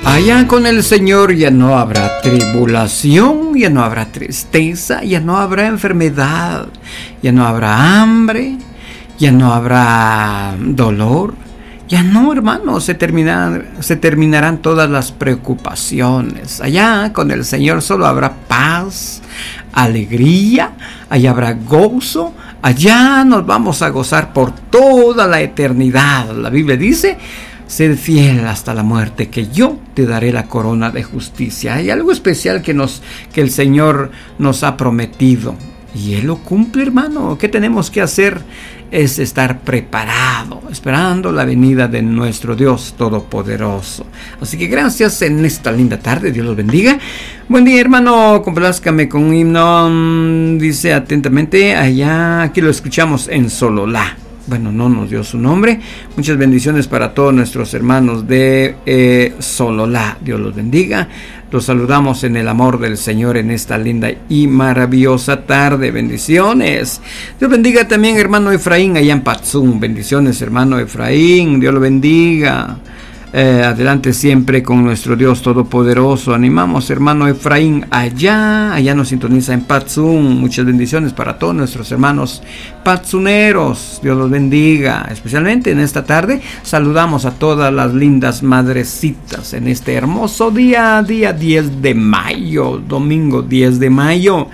Allá con el Señor ya no habrá tribulación, ya no habrá tristeza, ya no habrá enfermedad, ya no habrá hambre, ya no habrá dolor. Ya no, hermano, se terminarán todas las preocupaciones. Allá con el Señor solo habrá paz, alegría, allá habrá gozo, allá nos vamos a gozar por toda la eternidad. La Biblia dice: sed fiel hasta la muerte, que yo te daré la corona de justicia. Hay algo especial que el Señor nos ha prometido, y Él lo cumple, hermano. ¿Qué tenemos que hacer? Es estar preparado, esperando la venida de nuestro Dios Todopoderoso. Así que gracias en esta linda tarde. Dios los bendiga. Buen día, hermano. Complázcame con un himno. Dice atentamente allá. Aquí lo escuchamos en Sololá. Bueno, no nos dio su nombre. Muchas bendiciones para todos nuestros hermanos de Sololá. Dios los bendiga. Los saludamos en el amor del Señor en esta linda y maravillosa tarde. Bendiciones. Dios bendiga también hermano Efraín allá en Patzún. Bendiciones, hermano Efraín. Dios lo bendiga. Adelante siempre con nuestro Dios Todopoderoso. Animamos, hermano Efraín, allá nos sintoniza en Patzún. Muchas bendiciones para todos nuestros hermanos patzuneros. Dios los bendiga. Especialmente en esta tarde saludamos a todas las lindas madrecitas en este hermoso día 10 de mayo, domingo 10 de mayo.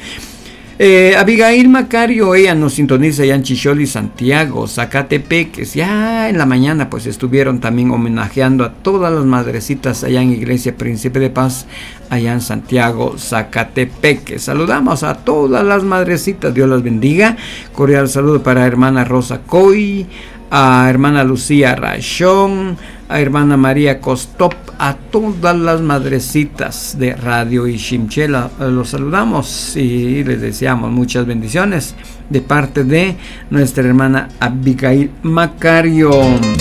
Abigail Macario, ella nos sintoniza allá en Chicholi, Santiago, Zacatepeques. Ya en la mañana pues estuvieron también homenajeando a todas las madrecitas allá en Iglesia Príncipe de Paz, allá en Santiago, Zacatepeques. Saludamos a todas las madrecitas, Dios las bendiga. Cordial saludo para hermana Rosa Coy, a hermana Lucía Rachón, a hermana María Costop, a todas las madrecitas de Radio Ishimchela. Los saludamos y les deseamos muchas bendiciones de parte de nuestra hermana Abigail Macario.